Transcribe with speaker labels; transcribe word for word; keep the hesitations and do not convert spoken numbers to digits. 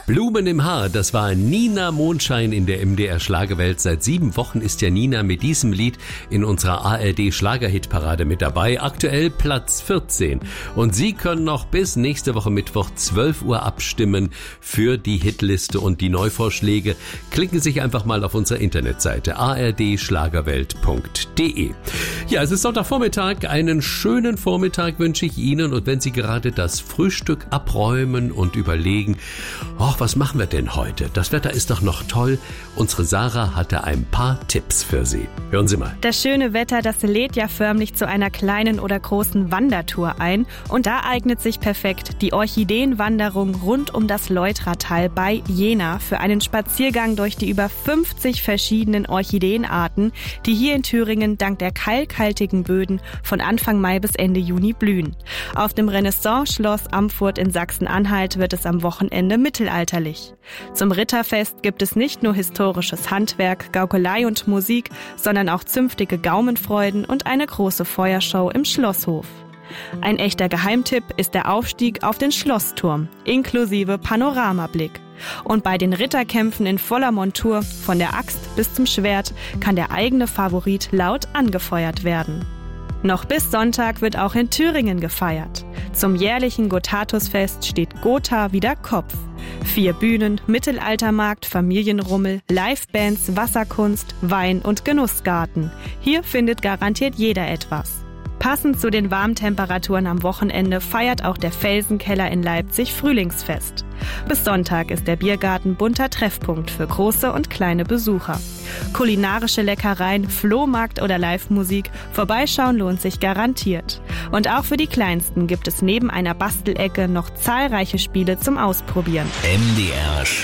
Speaker 1: Blumen im Haar, das war Nina Mondschein in der M D R Schlagerwelt. Seit sieben Wochen ist ja Nina mit diesem Lied in unserer A R D Schlagerhitparade mit dabei. Aktuell Platz vierzehn. Und Sie können noch bis nächste Woche Mittwoch zwölf Uhr abstimmen für die Hitliste und die Neuvorschläge. Klicken Sie sich einfach mal auf unsere Internetseite a r d schlagerwelt punkt d e. Ja, es ist Sonntagvormittag. Einen schönen Vormittag wünsche ich Ihnen. Und wenn Sie gerade das Frühstück abräumen und überlegen, oh, was machen wir denn heute? Das Wetter ist doch noch toll. Unsere Sarah hatte ein paar Tipps für Sie. Hören Sie mal.
Speaker 2: Das schöne Wetter, das lädt ja förmlich zu einer kleinen oder großen Wandertour ein. Und da eignet sich perfekt die Orchideenwanderung rund um das Leutratal bei Jena für einen Spaziergang durch die über fünfzig verschiedenen Orchideenarten, die hier in Thüringen dank der kalkhaltigen Böden von Anfang Mai bis Ende Juni blühen. Auf dem Renaissance-Schloss Amfurt in Sachsen-Anhalt wird es am Wochenende mittelalterlich. Zum Ritterfest gibt es nicht nur historisches Handwerk, Gaukelei und Musik, sondern auch zünftige Gaumenfreuden und eine große Feuershow im Schlosshof. Ein echter Geheimtipp ist der Aufstieg auf den Schlossturm, inklusive Panoramablick. Und bei den Ritterkämpfen in voller Montur, von der Axt bis zum Schwert, kann der eigene Favorit laut angefeuert werden. Noch bis Sonntag wird auch in Thüringen gefeiert. Zum jährlichen Gothatusfest steht Gotha wieder Kopf. Vier Bühnen, Mittelaltermarkt, Familienrummel, Livebands, Wasserkunst, Wein- und Genussgarten. Hier findet garantiert jeder etwas. Passend zu den Warmtemperaturen am Wochenende feiert auch der Felsenkeller in Leipzig Frühlingsfest. Bis Sonntag ist der Biergarten bunter Treffpunkt für große und kleine Besucher. Kulinarische Leckereien, Flohmarkt oder Live-Musik, vorbeischauen lohnt sich garantiert. Und auch für die Kleinsten gibt es neben einer Bastelecke noch zahlreiche Spiele zum Ausprobieren.
Speaker 3: M D R